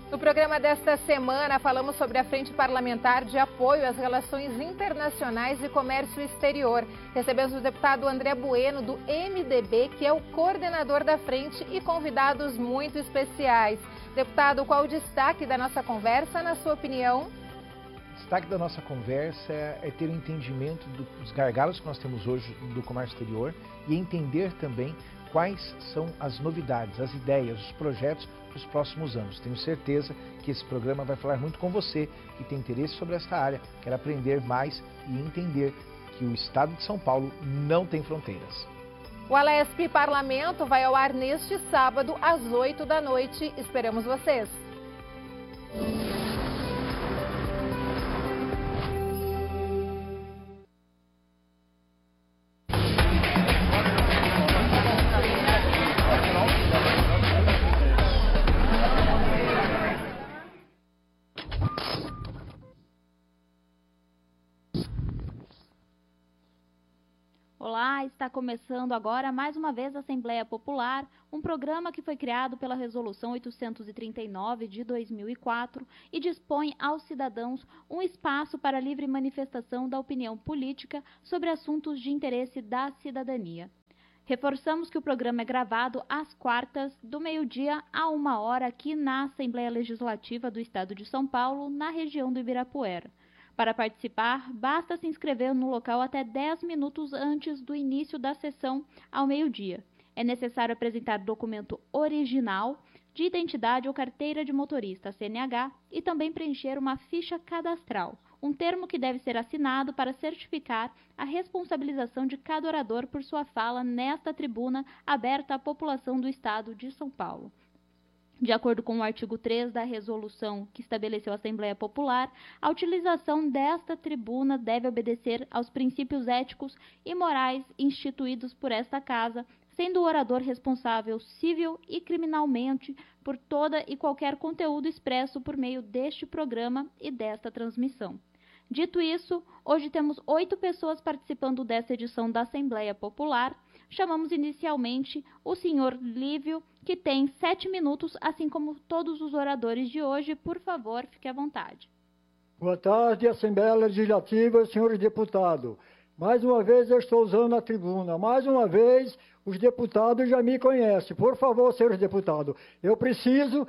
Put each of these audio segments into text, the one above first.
No programa desta semana, falamos sobre a Frente Parlamentar de Apoio às Relações Internacionais e Comércio Exterior. Recebemos o deputado André Bueno, do MDB, que é o coordenador da frente, e convidados muito especiais. Deputado, qual o destaque da nossa conversa, na sua opinião? O destaque da nossa conversa é ter um entendimento dos gargalos que nós temos hoje do comércio exterior e entender também quais são as novidades, as ideias, os projetos para os próximos anos. Tenho certeza que esse programa vai falar muito com você que tem interesse sobre esta área, quer aprender mais e entender que o estado de São Paulo não tem fronteiras. O Alesp Parlamento vai ao ar neste sábado às 8 da noite. Esperamos vocês! Olá, está começando agora mais uma vez a Assembleia Popular, um programa que foi criado pela Resolução 839 de 2004 e dispõe aos cidadãos um espaço para livre manifestação da opinião política sobre assuntos de interesse da cidadania. Reforçamos que o programa é gravado às quartas, do meio-dia a 1h aqui na Assembleia Legislativa do Estado de São Paulo, na região do Ibirapuera. Para participar, basta se inscrever no local até 10 minutos antes do início da sessão, ao meio-dia. É necessário apresentar documento original de identidade ou carteira de motorista, CNH, e também preencher uma ficha cadastral, um termo que deve ser assinado para certificar a responsabilização de cada orador por sua fala nesta tribuna aberta à população do Estado de São Paulo. De acordo com o artigo 3 da resolução que estabeleceu a Assembleia Popular, a utilização desta tribuna deve obedecer aos princípios éticos e morais instituídos por esta Casa, sendo o orador responsável civil e criminalmente por toda e qualquer conteúdo expresso por meio deste programa e desta transmissão. Dito isso, hoje temos 8 pessoas participando desta edição da Assembleia Popular. Chamamos inicialmente o senhor Lívio, que tem 7 minutos, assim como todos os oradores de hoje. Por favor, fique à vontade. Boa tarde, Assembleia Legislativa, senhores deputados. Mais uma vez eu estou usando a tribuna. Mais uma vez, os deputados já me conhecem. Por favor, senhores deputados, eu preciso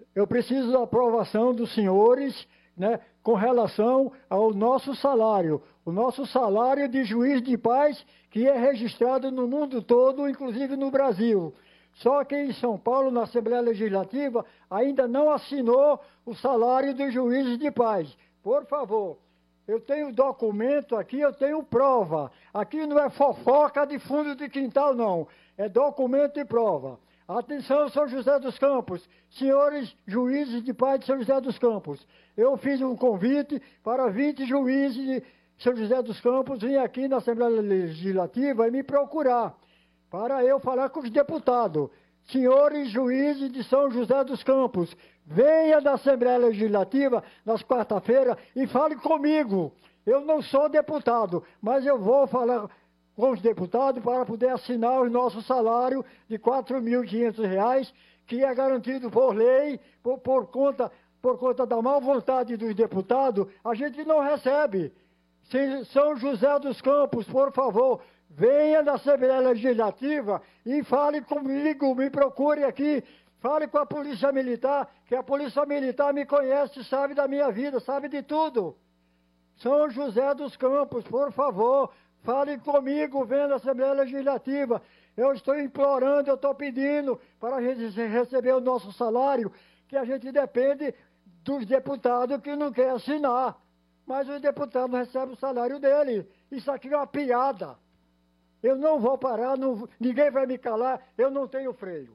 da aprovação dos senhores, né, com relação ao nosso salário. O nosso salário de juiz de paz, que é registrado no mundo todo, inclusive no Brasil. Só que em São Paulo, na Assembleia Legislativa, ainda não assinou o salário dos juízes de paz. Por favor, eu tenho documento aqui, eu tenho prova. Aqui não é fofoca de fundo de quintal, não. É documento e prova. Atenção, São José dos Campos, senhores juízes de paz de São José dos Campos. Eu fiz um convite para 20 juízes de São José dos Campos vir aqui na Assembleia Legislativa e me procurar, para eu falar com os deputados. Senhores juízes de São José dos Campos, venha da Assembleia Legislativa nas quarta-feiras e fale comigo. Eu não sou deputado, mas eu vou falar com os deputados para poder assinar o nosso salário de R$ 4.500, que é garantido por lei, por conta da má vontade dos deputados, a gente não recebe. São José dos Campos, por favor, venha da Assembleia Legislativa e fale comigo, me procure aqui, fale com a Polícia Militar, que a Polícia Militar me conhece, sabe da minha vida, sabe de tudo. São José dos Campos, por favor, fale comigo, venha da Assembleia Legislativa. Eu estou implorando, eu estou pedindo para a gente receber o nosso salário, que a gente depende dos deputados que não querem assinar. Mas os deputados não recebem o salário dele. Isso aqui é uma piada. Eu não vou parar, ninguém vai me calar, eu não tenho freio.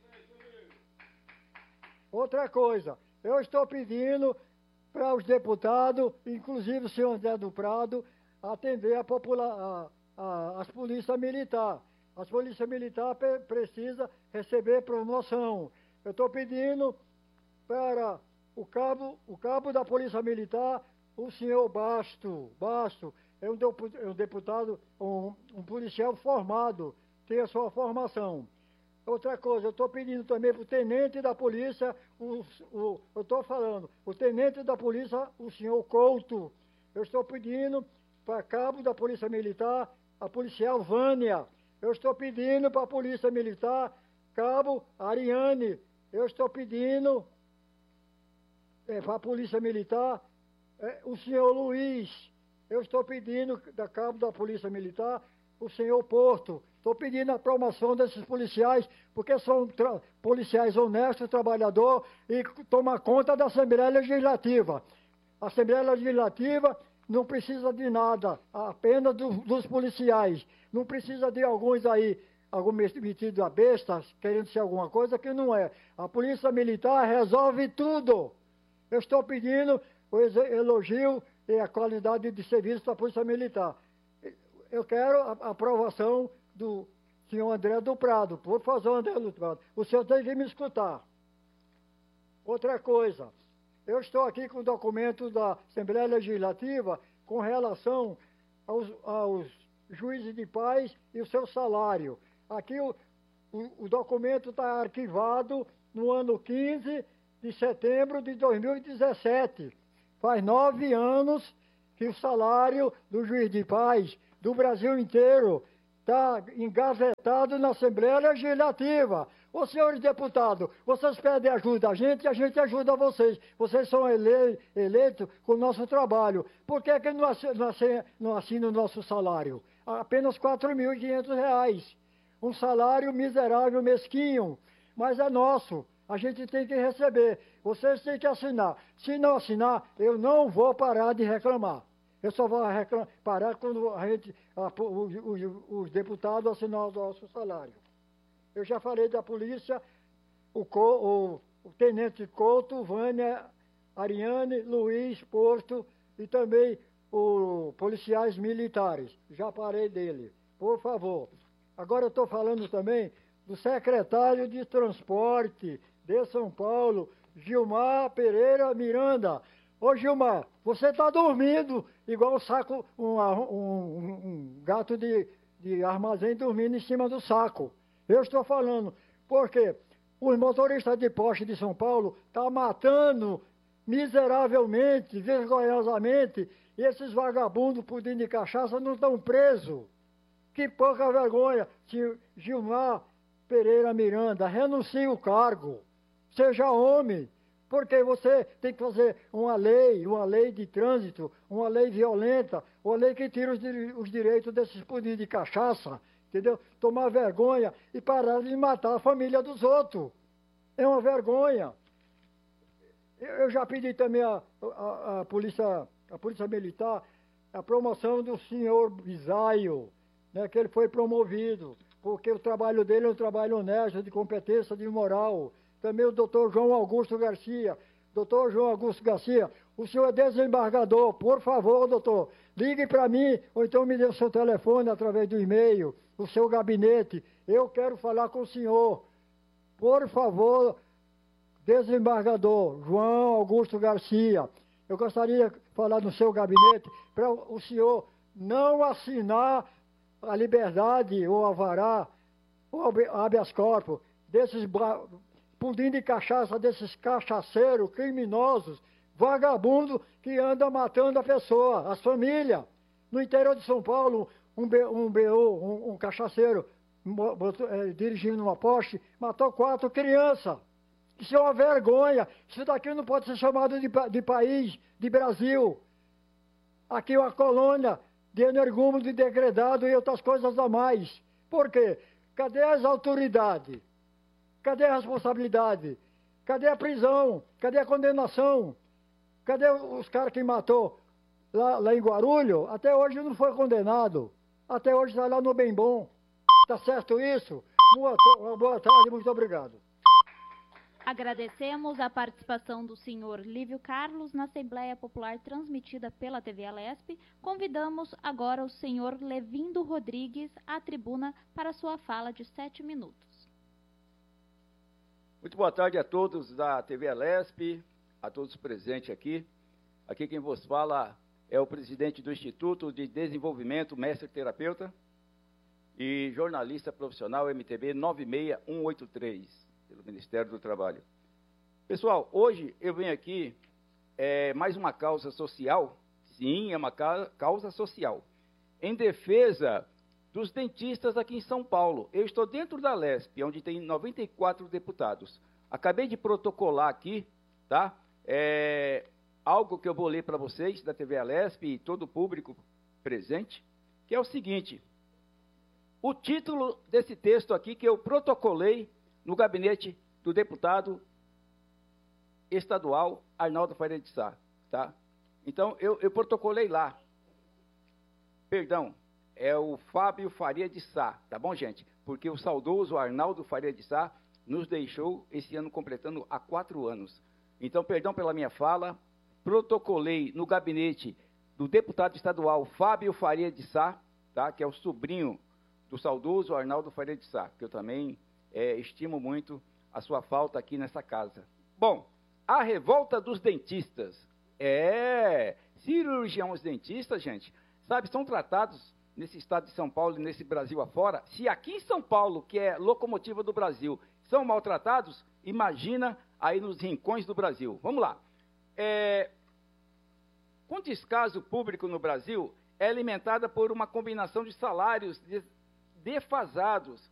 Outra coisa, eu estou pedindo para os deputados, inclusive o senhor Zé do Prado, atender as polícias militares. As polícias militares precisam receber promoção. Eu estou pedindo para o cabo da Polícia Militar, o senhor Basto é um deputado, um policial formado, tem a sua formação. Outra coisa, eu estou pedindo também para o tenente da polícia, eu estou falando, o tenente da polícia, o senhor Couto. Eu estou pedindo para cabo da Polícia Militar, a policial Vânia. Eu estou pedindo para a Polícia Militar, cabo Ariane. Eu estou pedindo para a Polícia Militar, o senhor Luiz. Eu estou pedindo da cabo da Polícia Militar, o senhor Porto. Estou pedindo a promoção desses policiais, porque são policiais honestos, trabalhadores, e tomam conta da Assembleia Legislativa. A Assembleia Legislativa não precisa de nada, apenas dos policiais. Não precisa de alguns aí, algum metido a bestas, querendo ser alguma coisa que não é. A Polícia Militar resolve tudo. Eu estou pedindo o elogio e a qualidade de serviço da Polícia Militar. Eu quero a aprovação do senhor André do Prado. Por favor, André do Prado, o senhor tem que me escutar. Outra coisa, eu estou aqui com o documento da Assembleia Legislativa com relação aos juízes de paz e o seu salário. Aqui o documento está arquivado no ano 15 de setembro de 2017. Faz 9 anos que o salário do juiz de paz do Brasil inteiro está engavetado na Assembleia Legislativa. Ô, senhores deputados, vocês pedem ajuda a gente ajuda vocês. Vocês são eleitos com o nosso trabalho. Por que não assinam o nosso salário? Apenas R$ 4.500. Um salário miserável, mesquinho, mas é nosso. A gente tem que receber. Vocês têm que assinar. Se não assinar, eu não vou parar de reclamar. Eu só vou parar quando os deputados assinam o nosso salário. Eu já falei da polícia, o tenente Couto, Vânia, Ariane, Luiz, Porto e também os policiais militares. Já parei dele. Por favor. Agora eu estou falando também do secretário de Transporte de São Paulo, Gilmar Pereira Miranda. Ô, Gilmar, você está dormindo igual um saco, um gato de armazém dormindo em cima do saco. Eu estou falando, porque os motoristas de poste de São Paulo estão matando miseravelmente, vergonhosamente, e esses vagabundos por dentro de cachaça não estão presos. Que pouca vergonha, Gilmar Pereira Miranda, renuncie o cargo, seja homem. Porque você tem que fazer uma lei de trânsito, uma lei violenta, uma lei que tira os direitos desses pudim de cachaça, entendeu? Tomar vergonha e parar de matar a família dos outros. É uma vergonha. Eu já pedi também à polícia Militar a promoção do senhor Bisaio, né, que ele foi promovido, porque o trabalho dele é um trabalho honesto, de competência, de moral. Também o doutor João Augusto Garcia. Doutor João Augusto Garcia, o senhor é desembargador. Por favor, doutor, ligue para mim, ou então me dê o seu telefone através do e-mail, o seu gabinete. Eu quero falar com o senhor. Por favor, desembargador João Augusto Garcia. Eu gostaria de falar no seu gabinete para o senhor não assinar a liberdade ou alvará ou habeas corpus desses pudim de cachaça, desses cachaceiros, criminosos, vagabundos que andam matando a pessoa, as famílias. No interior de São Paulo, um cachaceiro dirigindo uma Porsche, matou 4 crianças. Isso é uma vergonha. Isso daqui não pode ser chamado de país, de Brasil. Aqui é uma colônia de energúmeno, de degradado e outras coisas a mais. Por quê? Cadê as autoridades? Cadê a responsabilidade? Cadê a prisão? Cadê a condenação? Cadê os caras que matou lá em Guarulhos? Até hoje não foi condenado. Até hoje está lá no Bem Bom. Tá certo isso? Boa tarde, muito obrigado. Agradecemos a participação do senhor Lívio Carlos na Assembleia Popular transmitida pela TV Alesp. Convidamos agora o senhor Levindo Rodrigues à tribuna para sua fala de 7 minutos. Muito boa tarde a todos da TV Alesp, a todos presentes aqui. Aqui quem vos fala é o presidente do Instituto de Desenvolvimento, mestre terapeuta. e jornalista profissional MTB 96183, pelo Ministério do Trabalho. Pessoal, hoje eu venho aqui, mais uma causa social, sim, é uma causa social, em defesa dos dentistas aqui em São Paulo. Eu estou dentro da LESP, onde tem 94 deputados. Acabei de protocolar aqui, tá? Algo que eu vou ler para vocês, da TV Alesp e todo o público presente, que é o seguinte: o título desse texto aqui que eu protocolei no gabinete do deputado estadual Arnaldo Faria de Sá, tá? Então, eu protocolei lá. Perdão, é o Fábio Faria de Sá, tá bom, gente? Porque o saudoso Arnaldo Faria de Sá nos deixou esse ano completando há 4 anos. Então, perdão pela minha fala, protocolei no gabinete do deputado estadual Fábio Faria de Sá, tá? Que é o sobrinho do saudoso Arnaldo Faria de Sá, que eu também estimo muito a sua falta aqui nessa casa. Bom, a revolta dos dentistas. Cirurgiões dentistas, gente, sabe, são tratados nesse estado de São Paulo e nesse Brasil afora. Se aqui em São Paulo, que é locomotiva do Brasil, são maltratados, imagina aí nos rincões do Brasil. Vamos lá. Com descaso público no Brasil, é alimentada por uma combinação de salários defasados